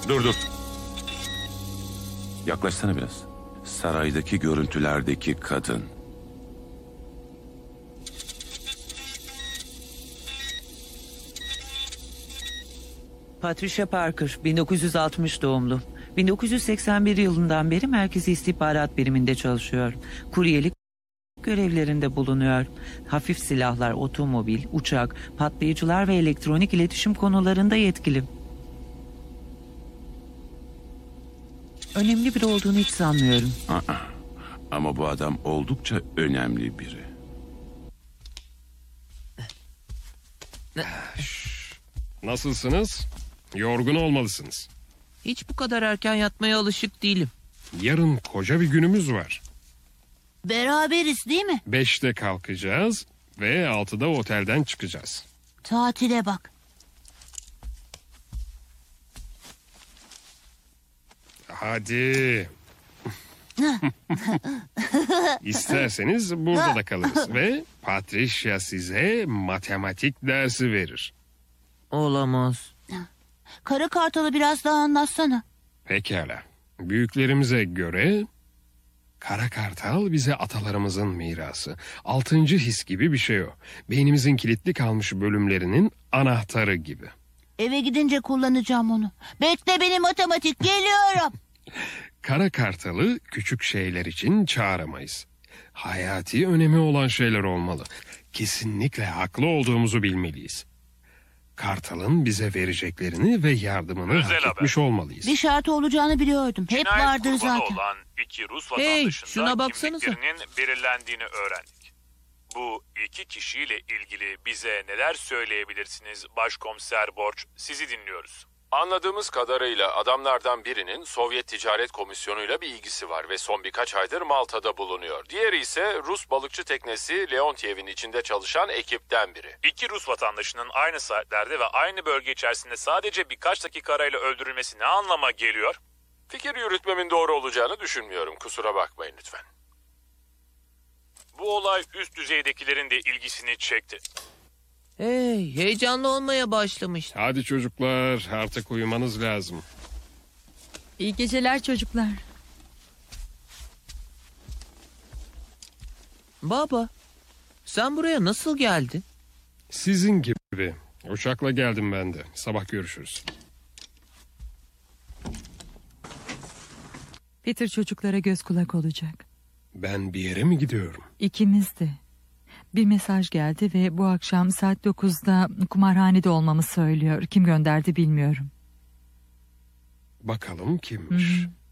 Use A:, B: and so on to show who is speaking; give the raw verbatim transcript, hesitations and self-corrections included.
A: Dur dur. Yaklaşsana biraz. Saraydaki görüntülerdeki kadın.
B: Patricia Parker, bin dokuz yüz altmış doğumlu. bin dokuz yüz seksen bir yılından beri Merkezi İstihbarat Biriminde çalışıyor. Kuryelik görevlerinde bulunuyor. Hafif silahlar, otomobil, uçak, patlayıcılar ve elektronik iletişim konularında yetkili. Önemli biri olduğunu hiç sanmıyorum.
A: Aa, ama bu adam oldukça önemli biri.
C: Nasılsınız? Yorgun olmalısınız.
B: Hiç bu kadar erken yatmaya alışık değilim.
C: Yarın koca bir günümüz var.
D: Beraberiz değil mi?
C: Beşte kalkacağız ve altıda otelden çıkacağız.
D: Tatile bak.
C: Hadi. İsterseniz burada da kalırız ve Patricia size matematik dersi verir.
B: Olamaz.
D: Kara Kartal'ı biraz daha anlatsana.
C: Pekala. Büyüklerimize göre Kara Kartal bize atalarımızın mirası. Altıncı his gibi bir şey o. Beynimizin kilitli kalmış bölümlerinin anahtarı gibi.
D: Eve gidince kullanacağım onu. Bekle beni matematik, geliyorum.
C: Kara Kartal'ı küçük şeyler için çağıramayız. Hayati önemi olan şeyler olmalı. Kesinlikle haklı olduğumuzu bilmeliyiz. Kartal'ın bize vereceklerini ve yardımını
E: Özel
C: hak
E: haber.
C: etmiş olmalıyız.
D: Bir şartı olacağını biliyordum. Hep
E: Cinayet
D: vardır
E: kurbanı
D: zaten.
E: olan iki Rus
B: Hey,
E: vatandaşında
B: şuna baksanıza.
E: kimliklerinin belirlendiğini öğrendik. Bu iki kişiyle ilgili bize neler söyleyebilirsiniz Başkomiser Borç? Sizi dinliyoruz.
F: Anladığımız kadarıyla adamlardan birinin Sovyet Ticaret Komisyonu'yla bir ilgisi var ve son birkaç aydır Malta'da bulunuyor. Diğeri ise Rus balıkçı teknesi Leontiev'in içinde çalışan ekipten biri.
E: İki Rus vatandaşının aynı saatlerde ve aynı bölge içerisinde sadece birkaç dakika arayla öldürülmesi ne anlama geliyor?
F: Fikir yürütmemin doğru olacağını düşünmüyorum. Kusura bakmayın lütfen.
E: Bu olay üst düzeydekilerin de ilgisini çekti.
B: Hey, heyecanlı olmaya başlamış.
C: Hadi çocuklar, artık uyumanız lazım.
G: İyi geceler çocuklar.
B: Baba, sen buraya nasıl geldin?
C: Sizin gibi. Uçakla geldim ben de. Sabah görüşürüz.
G: Peter çocuklara göz kulak olacak.
C: Ben bir yere mi gidiyorum?
G: İkimiz de. Bir mesaj geldi ve bu akşam saat dokuzda kumarhanede olmamı söylüyor. Kim gönderdi bilmiyorum.
C: Bakalım kimmiş.
G: Hı hı.